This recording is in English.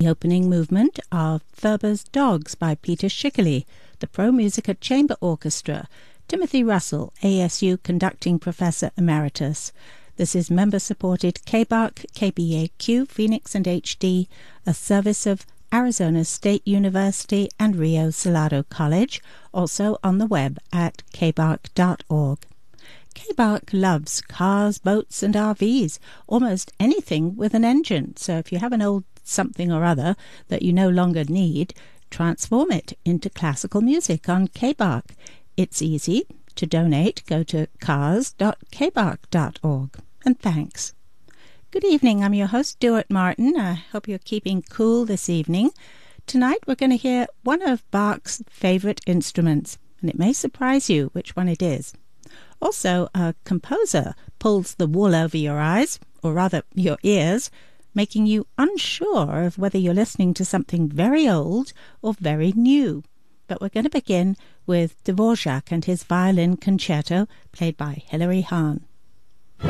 the opening movement of Thurber's Dogs by Peter Schickele, the Pro Musica Chamber Orchestra, Timothy Russell, ASU Conducting Professor Emeritus. This is member-supported KBAQ, KBAQ, Phoenix and HD, a service of Arizona State University and Rio Salado College, also on the web at kbark.org. KBARC loves cars, boats and RVs, almost anything with an engine. So if you have an old something or other that you no longer need, transform it into classical music on KBARC. It's easy to donate. Go to cars.kbark.org. And thanks. Good evening. I'm your host, Stuart Martin. I hope you're keeping cool this evening. Tonight we're going to hear one of Bach's favorite instruments, and it may surprise you which one it is. Also, a composer pulls the wool over your eyes, or rather your ears, making you unsure of whether you're listening to something very old or very new. But we're going to begin with Dvorak and his violin concerto, played by Hilary Hahn.